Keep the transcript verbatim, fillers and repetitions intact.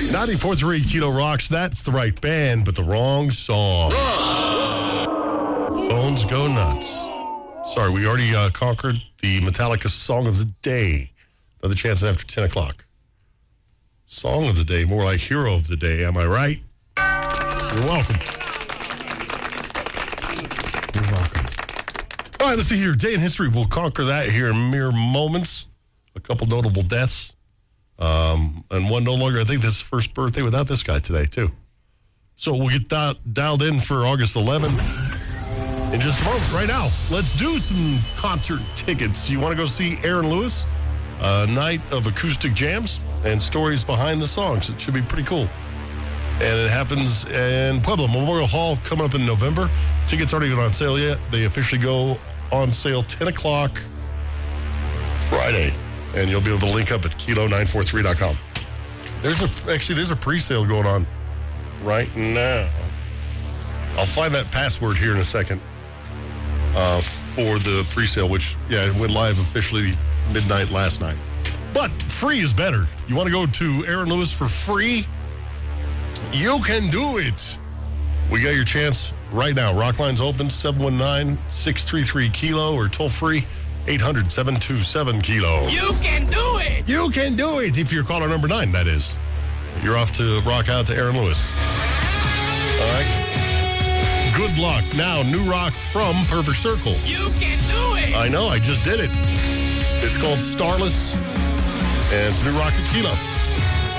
ninety-four point three Kilo rocks. That's the right band, but the wrong song. Phones go nuts. Sorry, we already uh, conquered the Metallica Song of the Day. Another chance after ten o'clock. Song of the Day, more like Hero of the Day. Am I right? You're welcome. You're welcome. All right, let's see here. Day in history. We'll conquer that here in mere moments. A couple notable deaths. Um, and one no longer. I think this is the first birthday without this guy today, too. So we'll get that dialed in for August eleventh in just a moment. Right now, let's do some concert tickets. You want to go see Aaron Lewis? A night of acoustic jams and stories behind the songs. It should be pretty cool. And it happens in Pueblo Memorial Hall coming up in November. Tickets aren't even on sale yet. They officially go on sale ten o'clock Friday. And you'll be able to link up at kilo nine four three dot com. There's a, actually, there's a pre-sale going on right now. I'll find that password here in a second uh, for the pre-sale, which, yeah, it went live officially midnight last night. But free is better. You want to go to Aaron Lewis for free? You can do it. We got your chance right now. Rockline's open, seven one nine, six three three, kilo or toll free, eight hundred, seven two seven, kilo. You can do it. You can do it. If you're caller number nine, that is. You're off to rock out to Aaron Lewis. All right. Good luck. Now, new rock from Perfect Circle. You can do it. I know. I just did it. It's called Starless, and it's new rock at Kilo.